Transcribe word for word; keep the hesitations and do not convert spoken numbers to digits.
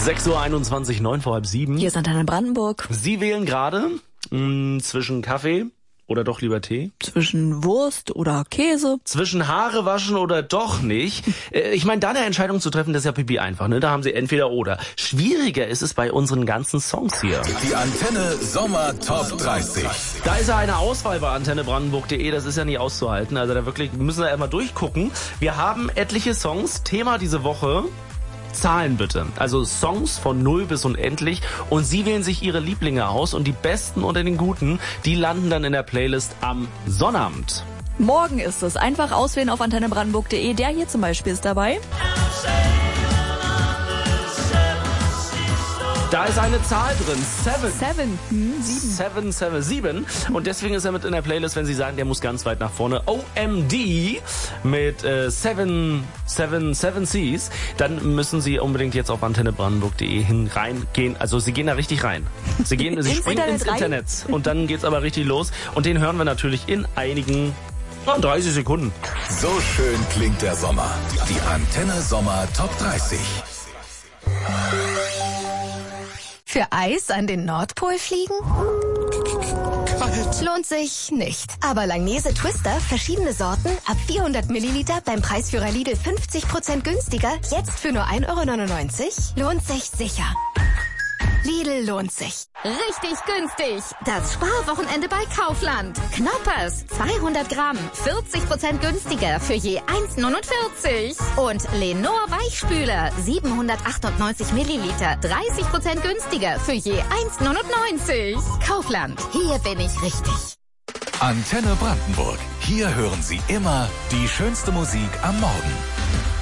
sechs Uhr einundzwanzig, neun vor halb sieben. Hier ist Antenne Brandenburg. Sie wählen gerade mh, zwischen Kaffee oder doch lieber Tee? Zwischen Wurst oder Käse? Zwischen Haare waschen oder doch nicht? Äh, ich meine, da eine Entscheidung zu treffen, das ist ja pipi einfach, ne? Da haben Sie entweder oder. Schwieriger ist es bei unseren ganzen Songs hier. Die Antenne Sommer Top dreißig. Da ist ja eine Auswahl bei antenne brandenburg punkt de, das ist ja nie auszuhalten. Also da wirklich müssen wir erstmal durchgucken. Wir haben etliche Songs. Thema diese Woche: Zahlen bitte. Also Songs von null bis unendlich, und Sie wählen sich Ihre Lieblinge aus und die besten unter den guten, die landen dann in der Playlist am Sonnabend. Morgen ist es. Einfach auswählen auf antenne brandenburg punkt de. Der hier zum Beispiel ist dabei. Da ist eine Zahl drin. Seven. Seven. Hm, sieben. Seven, seven, sieben. Und deswegen ist er mit in der Playlist, wenn Sie sagen, der muss ganz weit nach vorne. O M D mit äh, Seven, Seven, Seven Seas. Dann müssen Sie unbedingt jetzt auf antenne brandenburg punkt de hin reingehen. Also Sie gehen da richtig rein. Sie gehen, Sie Ins springen Internet ins rein? Internet. Und dann geht's aber richtig los. Und den hören wir natürlich in einigen oh, dreißig Sekunden. So schön klingt der Sommer. Die Antenne Sommer Top dreißig. Für Eis an den Nordpol fliegen? Lohnt sich nicht. Aber Langnese Twister, verschiedene Sorten, ab vierhundert Milliliter beim Preisführer Lidl fünfzig Prozent günstiger, jetzt für nur ein Euro neunundneunzig, lohnt sich sicher. Lidl lohnt sich. Richtig günstig. Das Sparwochenende bei Kaufland. Knoppers, zweihundert Gramm, vierzig Prozent günstiger für je eins neunundvierzig. Und Lenor Weichspüler, siebenhundertachtundneunzig Milliliter, dreißig Prozent günstiger für je eins neunundneunzig. Kaufland, hier bin ich richtig. Antenne Brandenburg. Hier hören Sie immer die schönste Musik am Morgen.